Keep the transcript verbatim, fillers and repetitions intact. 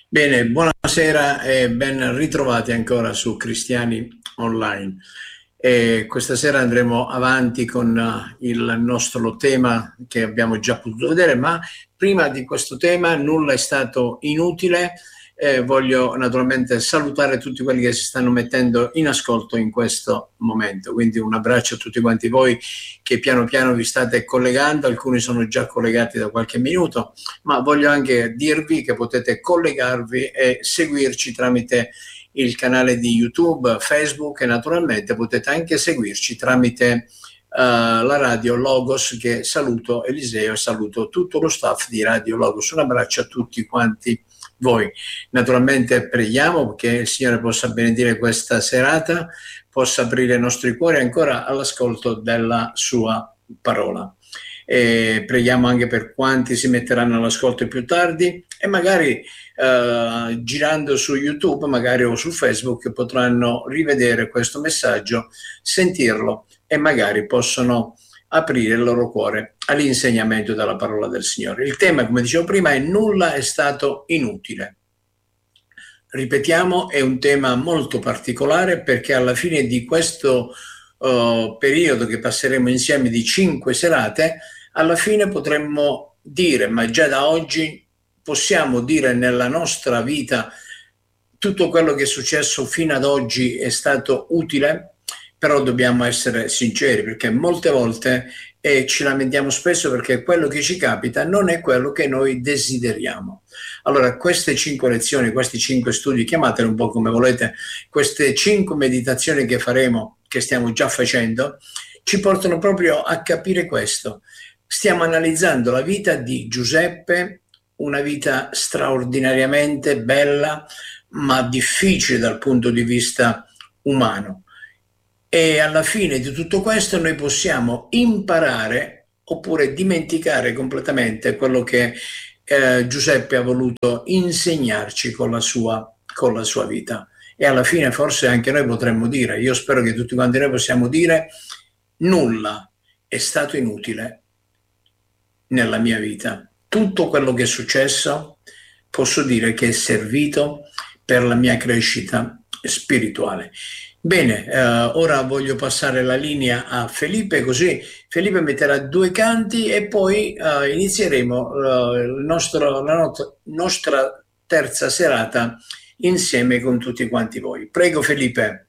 Bene, buonasera e ben ritrovati ancora su Cristiani Online. E questa sera andremo avanti con uh, il nostro tema che abbiamo già potuto vedere, ma prima di questo tema nulla è stato inutile. Eh, voglio naturalmente salutare tutti quelli che si stanno mettendo in ascolto in questo momento, quindi un abbraccio a tutti quanti voi che piano piano vi state collegando, alcuni sono già collegati da qualche minuto, ma voglio anche dirvi che potete collegarvi e seguirci tramite il canale di YouTube, Facebook e naturalmente potete anche seguirci tramite uh, la radio Logos, che saluto Eliseo e saluto tutto lo staff di Radio Logos. Un abbraccio a tutti quanti voi. Naturalmente preghiamo che il Signore possa benedire questa serata, possa aprire i nostri cuori ancora all'ascolto della sua parola. E preghiamo anche per quanti si metteranno all'ascolto più tardi e magari eh, girando su YouTube, magari o su Facebook, potranno rivedere questo messaggio, sentirlo e magari possono aprire il loro cuore all'insegnamento della parola del Signore. Il tema, come dicevo prima, è nulla è stato inutile. Ripetiamo, è un tema molto particolare perché alla fine di questo uh, periodo che passeremo insieme di cinque serate, alla fine potremmo dire, ma già da oggi possiamo dire nella nostra vita tutto quello che è successo fino ad oggi è stato utile? Però dobbiamo essere sinceri, perché molte volte eh, ci lamentiamo spesso perché quello che ci capita non è quello che noi desideriamo. Allora, queste cinque lezioni, questi cinque studi, chiamatele un po' come volete, queste cinque meditazioni che faremo, che stiamo già facendo, ci portano proprio a capire questo. Stiamo analizzando la vita di Giuseppe, una vita straordinariamente bella, ma difficile dal punto di vista umano. E alla fine di tutto questo noi possiamo imparare oppure dimenticare completamente quello che eh, Giuseppe ha voluto insegnarci con la sua, con la sua vita. E alla fine forse anche noi potremmo dire, io spero che tutti quanti noi possiamo dire, nulla è stato inutile nella mia vita. Tutto quello che è successo posso dire che è servito per la mia crescita spirituale. Bene, eh, ora voglio passare la linea a Felipe, così Felipe metterà due canti e poi eh, inizieremo eh, il nostro, la not- nostra terza serata insieme con tutti quanti voi. Prego Felipe.